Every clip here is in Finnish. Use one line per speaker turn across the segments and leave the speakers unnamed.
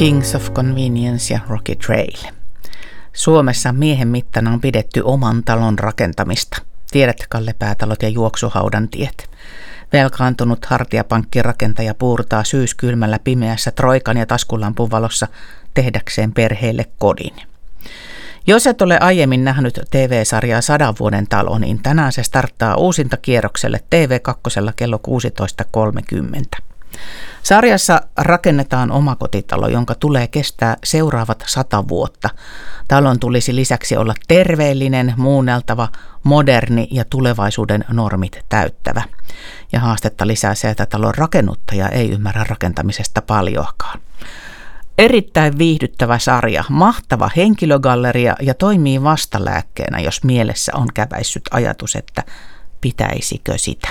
Kings of Convenience ja Rocky Trail. Suomessa miehen mittana on pidetty oman talon rakentamista. Tiedät Kalle Päätalot ja juoksuhaudan tiet. Velkaantunut hartiapankkirakentaja puurtaa syyskylmällä pimeässä troikan ja taskulampun valossa tehdäkseen perheelle kodin. Jos et ole aiemmin nähnyt TV-sarjaa 100 vuoden talo, niin tänään se starttaa uusinta kierrokselle TV2 kello 16.30. Sarjassa rakennetaan omakotitalo, jonka tulee kestää seuraavat 100 vuotta. Talon tulisi lisäksi olla terveellinen, muunneltava, moderni ja tulevaisuuden normit täyttävä. Ja haastetta lisää se, että talon rakennuttaja ei ymmärrä rakentamisesta paljoakaan. Erittäin viihdyttävä sarja, mahtava henkilögalleria ja toimii vastalääkkeenä, jos mielessä on käväissyt ajatus, että pitäisikö sitä.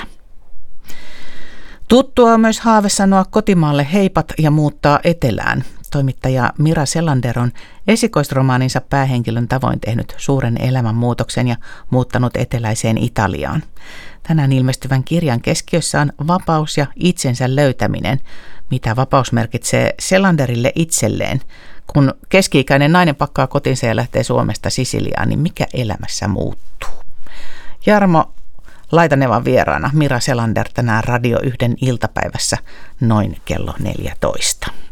Tuttua on myös haave sanoa kotimaalle heipat ja muuttaa etelään. Toimittaja Mira Selander on esikoisromaaninsa päähenkilön tavoin tehnyt suuren elämänmuutoksen ja muuttanut eteläiseen Italiaan. Tänään ilmestyvän kirjan keskiössä on vapaus ja itsensä löytäminen. Mitä vapaus merkitsee Selanderille itselleen? Kun keski-ikäinen nainen pakkaa kotinsa ja lähtee Suomesta Sisiliaan, niin mikä elämässä muuttuu? Jarmo Laitanevan vieraana Mira Selander tänään Radio 1 iltapäivässä noin kello 14.